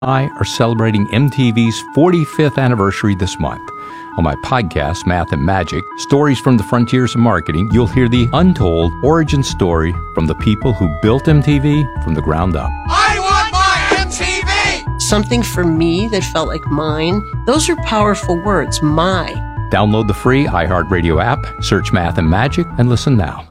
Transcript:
I are celebrating MTV's 45th anniversary this month. On my podcast, Math and Magic, Stories from the Frontiers of Marketing, you'll hear the untold origin story from the people who built MTV from the ground up. I want my MTV! Something for me that felt like mine. Those are powerful words, my. Download the free iHeartRadio app, search Math and Magic, and listen now.